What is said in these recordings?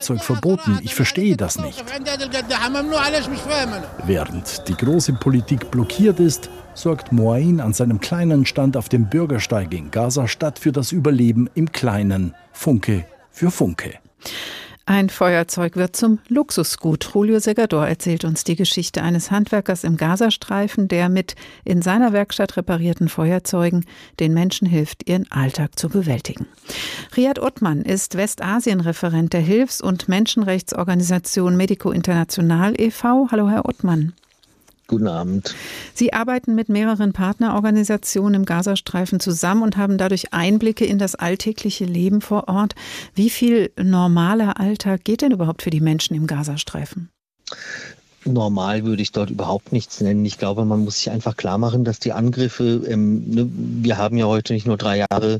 Feuerzeug verboten. Ich verstehe das nicht. Während die große Politik blockiert ist, sorgt Moain an seinem kleinen Stand auf dem Bürgersteig in Gaza-Stadt für das Überleben im Kleinen. Funke für Funke. Ein Feuerzeug wird zum Luxusgut. Julio Segador erzählt uns die Geschichte eines Handwerkers im Gazastreifen, der mit in seiner Werkstatt reparierten Feuerzeugen den Menschen hilft, ihren Alltag zu bewältigen. Riyad Othman ist Westasien-Referent der Hilfs- und Menschenrechtsorganisation Medico International e.V. Hallo, Herr Othman. Guten Abend. Sie arbeiten mit mehreren Partnerorganisationen im Gazastreifen zusammen und haben dadurch Einblicke in das alltägliche Leben vor Ort. Wie viel normaler Alltag geht denn überhaupt für die Menschen im Gazastreifen? Normal würde ich dort überhaupt nichts nennen. Ich glaube, man muss sich einfach klar machen, dass die Angriffe, wir haben ja heute nicht nur 3 Jahre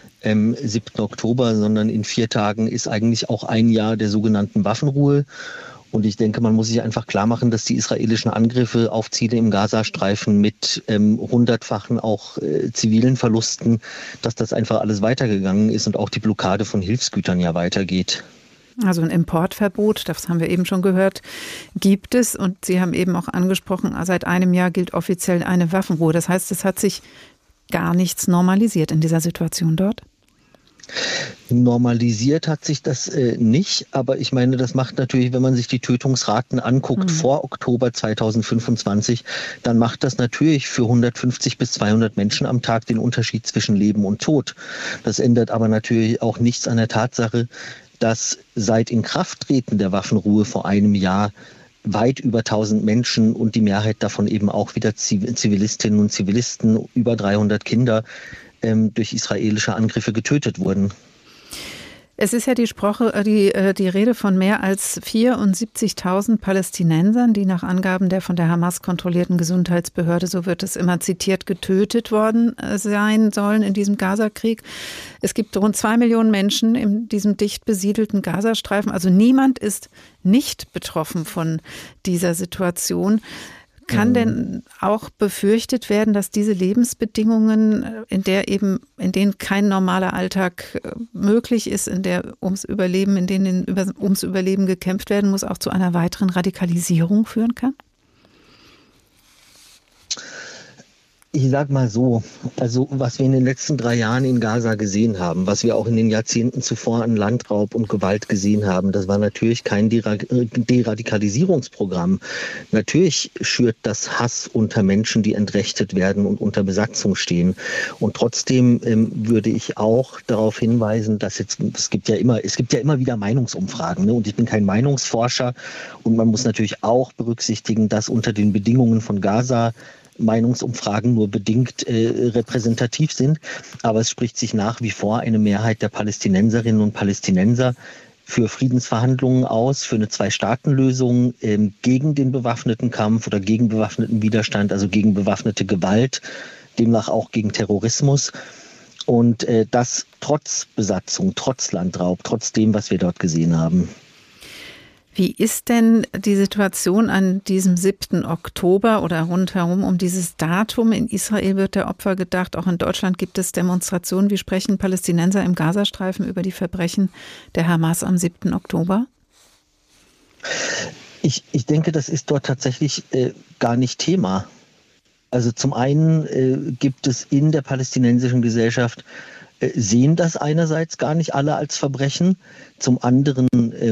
7. Oktober, sondern in 4 Tagen ist eigentlich auch ein Jahr der sogenannten Waffenruhe. Und ich denke, man muss sich einfach klar machen, dass die israelischen Angriffe auf Ziele im Gazastreifen mit 100-fachen auch zivilen Verlusten, dass das einfach alles weitergegangen ist und auch die Blockade von Hilfsgütern ja weitergeht. Also ein Importverbot, das haben wir eben schon gehört, gibt es. Und Sie haben eben auch angesprochen, seit einem Jahr gilt offiziell eine Waffenruhe. Das heißt, es hat sich gar nichts normalisiert in dieser Situation dort? Normalisiert hat sich das nicht, aber ich meine, das macht natürlich, wenn man sich die Tötungsraten anguckt vor Oktober 2025, dann macht das natürlich für 150 bis 200 Menschen am Tag den Unterschied zwischen Leben und Tod. Das ändert aber natürlich auch nichts an der Tatsache, dass seit Inkrafttreten der Waffenruhe vor einem Jahr weit über 1000 Menschen und die Mehrheit davon eben auch wieder Zivilistinnen und Zivilisten, über 300 Kinder, durch israelische Angriffe getötet wurden. Es ist ja die Rede von mehr als 74.000 Palästinensern, die nach Angaben der von der Hamas kontrollierten Gesundheitsbehörde, so wird es immer zitiert, getötet worden sein sollen in diesem Gazakrieg. Es gibt rund 2 Millionen Menschen in diesem dicht besiedelten Gazastreifen. Also niemand ist nicht betroffen von dieser Situation. Kann denn auch befürchtet werden, dass diese Lebensbedingungen, in denen kein normaler Alltag möglich ist, in denen ums Überleben gekämpft werden muss, auch zu einer weiteren Radikalisierung führen kann? Ich sag mal so, also was wir in den letzten 3 Jahren in Gaza gesehen haben, was wir auch in den Jahrzehnten zuvor an Landraub und Gewalt gesehen haben, das war natürlich kein Deradikalisierungsprogramm. Natürlich schürt das Hass unter Menschen, die entrechtet werden und unter Besatzung stehen. Und trotzdem würde ich auch darauf hinweisen, dass es gibt ja immer wieder Meinungsumfragen, ne? Und ich bin kein Meinungsforscher und man muss natürlich auch berücksichtigen, dass unter den Bedingungen von Gaza Meinungsumfragen nur bedingt repräsentativ sind. Aber es spricht sich nach wie vor eine Mehrheit der Palästinenserinnen und Palästinenser für Friedensverhandlungen aus, für eine 2-Staaten-Lösung, gegen den bewaffneten Kampf oder gegen bewaffneten Widerstand, also gegen bewaffnete Gewalt, demnach auch gegen Terrorismus. Und das trotz Besatzung, trotz Landraub, trotz dem, was wir dort gesehen haben. Wie ist denn die Situation an diesem 7. Oktober oder rundherum um dieses Datum? In Israel wird der Opfer gedacht, auch in Deutschland gibt es Demonstrationen. Wie sprechen Palästinenser im Gazastreifen über die Verbrechen der Hamas am 7. Oktober? Ich denke, das ist dort tatsächlich gar nicht Thema. Also zum einen gibt es in der palästinensischen Gesellschaft sehen das einerseits gar nicht alle als Verbrechen. Zum anderen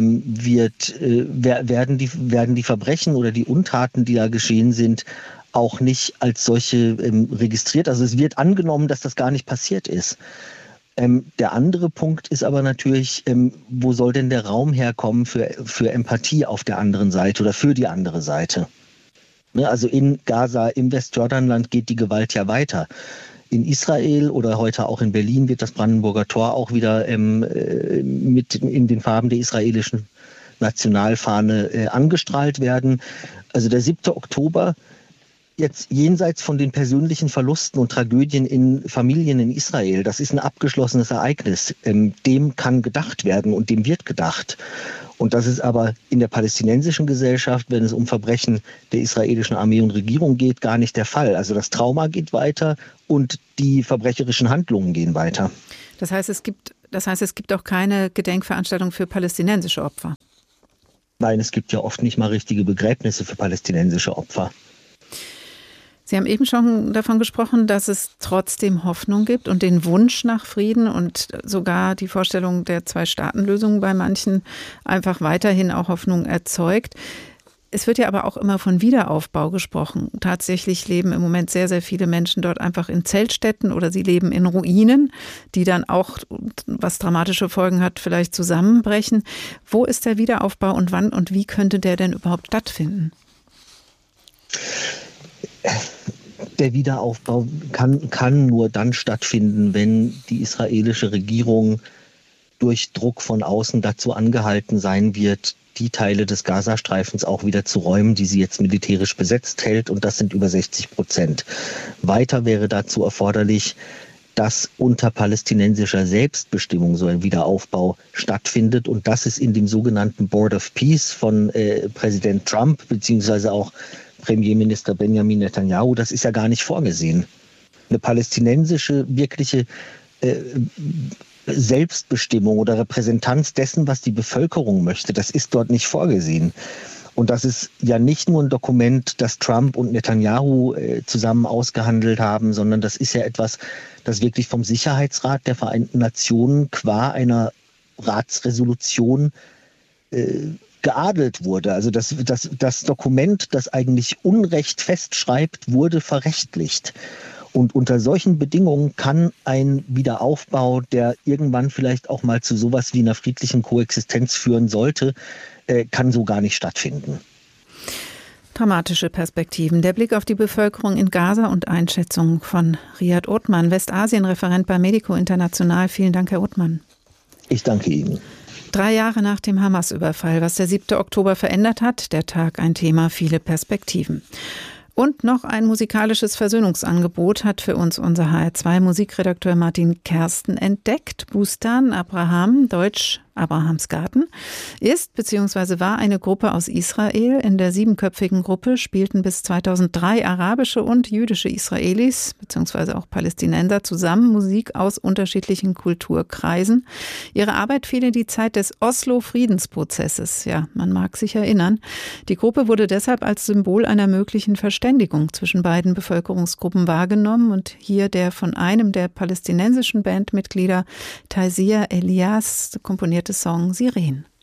werden die Verbrechen oder die Untaten, die da geschehen sind, auch nicht als solche registriert. Also es wird angenommen, dass das gar nicht passiert ist. Der andere Punkt ist aber natürlich, wo soll denn der Raum herkommen für Empathie auf der anderen Seite oder für die andere Seite? Ne, also in Gaza, im Westjordanland geht die Gewalt ja weiter. In Israel oder heute auch in Berlin wird das Brandenburger Tor auch wieder mit in den Farben der israelischen Nationalfahne angestrahlt werden. Also der 7. Oktober, jetzt jenseits von den persönlichen Verlusten und Tragödien in Familien in Israel, das ist ein abgeschlossenes Ereignis. Dem kann gedacht werden und dem wird gedacht. Und das ist aber in der palästinensischen Gesellschaft, wenn es um Verbrechen der israelischen Armee und Regierung geht, gar nicht der Fall. Also das Trauma geht weiter und die verbrecherischen Handlungen gehen weiter. Das heißt, es gibt Das heißt, es gibt auch keine Gedenkveranstaltung für palästinensische Opfer? Nein, es gibt ja oft nicht mal richtige Begräbnisse für palästinensische Opfer. Sie haben eben schon davon gesprochen, dass es trotzdem Hoffnung gibt und den Wunsch nach Frieden und sogar die Vorstellung der Zwei-Staaten-Lösung bei manchen einfach weiterhin auch Hoffnung erzeugt. Es wird ja aber auch immer von Wiederaufbau gesprochen. Tatsächlich leben im Moment sehr, sehr viele Menschen dort einfach in Zeltstätten oder sie leben in Ruinen, die dann auch, was dramatische Folgen hat, vielleicht zusammenbrechen. Wo ist der Wiederaufbau und wann und wie könnte der denn überhaupt stattfinden? Der Wiederaufbau kann nur dann stattfinden, wenn die israelische Regierung durch Druck von außen dazu angehalten sein wird, die Teile des Gazastreifens auch wieder zu räumen, die sie jetzt militärisch besetzt hält. Und das sind über 60%. Weiter wäre dazu erforderlich, dass unter palästinensischer Selbstbestimmung so ein Wiederaufbau stattfindet. Und das ist in dem sogenannten Board of Peace von Präsident Trump beziehungsweise auch Premierminister Benjamin Netanyahu, das ist ja gar nicht vorgesehen. Eine palästinensische, wirkliche Selbstbestimmung oder Repräsentanz dessen, was die Bevölkerung möchte, das ist dort nicht vorgesehen. Und das ist ja nicht nur ein Dokument, das Trump und Netanyahu zusammen ausgehandelt haben, sondern das ist ja etwas, das wirklich vom Sicherheitsrat der Vereinten Nationen qua einer Ratsresolution geadelt wurde. Also das Dokument, das eigentlich Unrecht festschreibt, wurde verrechtlicht. Und unter solchen Bedingungen kann ein Wiederaufbau, der irgendwann vielleicht auch mal zu sowas wie einer friedlichen Koexistenz führen sollte, kann so gar nicht stattfinden. Dramatische Perspektiven. Der Blick auf die Bevölkerung in Gaza und Einschätzung von Riyad Othman, Westasien-Referent bei Medico International. Vielen Dank, Herr Othman. Ich danke Ihnen. 3 Jahre nach dem Hamas-Überfall, was der 7. Oktober verändert hat, der Tag ein Thema, viele Perspektiven. Und noch ein musikalisches Versöhnungsangebot hat für uns unser HR2-Musikredakteur Martin Kersten entdeckt. Bustan Abraham, deutsch Abrahams Garten, ist bzw. war eine Gruppe aus Israel. In der 7-köpfigen Gruppe spielten bis 2003 arabische und jüdische Israelis bzw. auch Palästinenser zusammen Musik aus unterschiedlichen Kulturkreisen. Ihre Arbeit fiel in die Zeit des Oslo-Friedensprozesses. Ja, man mag sich erinnern. Die Gruppe wurde deshalb als Symbol einer möglichen Verständigung zwischen beiden Bevölkerungsgruppen wahrgenommen und hier der von einem der palästinensischen Bandmitglieder, Taysir Elias, komponierte Song Siren.